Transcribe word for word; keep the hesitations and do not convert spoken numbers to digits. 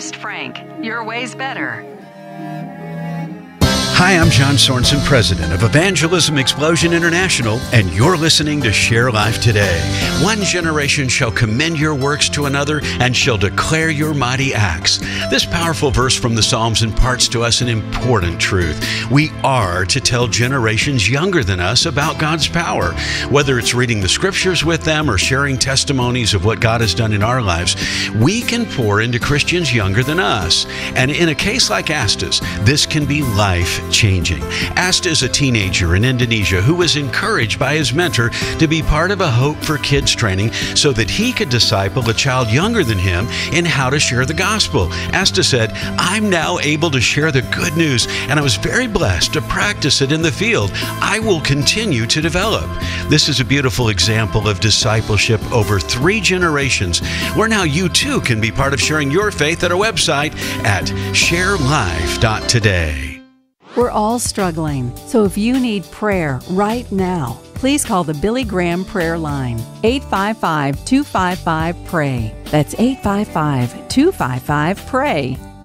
host, Frank. Your way's better. Hi, I'm John Sorensen, president of Evangelism Explosion International, and you're listening to Share Life Today. One generation shall commend your works to another and shall declare your mighty acts. This powerful verse from the Psalms imparts to us an important truth. We are to tell generations younger than us about God's power. Whether it's reading the scriptures with them or sharing testimonies of what God has done in our lives, we can pour into Christians younger than us. And in a case like Asta's, this can be life changing. Asta is a teenager in Indonesia who was encouraged by his mentor to be part of a Hope for Kids training so that he could disciple a child younger than him in how to share the gospel. Asta said, "I'm now able to share the good news, and I was very blessed to practice it in the field. I will continue to develop." This is a beautiful example of discipleship over three generations, where now you too can be part of sharing your faith at our website at share life dot today. We're all struggling, so if you need prayer right now, please call the Billy Graham Prayer Line, eight five five, two five five, P R A Y. That's eight five five, two five five, P R A Y.